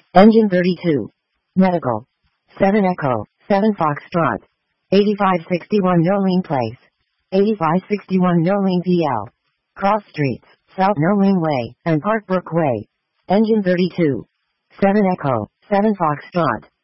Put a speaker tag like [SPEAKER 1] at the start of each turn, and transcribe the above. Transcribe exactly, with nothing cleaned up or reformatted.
[SPEAKER 1] Engine thirty-two. Medical. seven Echo, seven Foxtrot. eighty-five sixty-one Nolene Place. eighty-five sixty-one Nolene P L. Cross Streets, South Nolene Way, and Park Brook Way. Engine thirty-two. seven Echo, seven Foxtrot.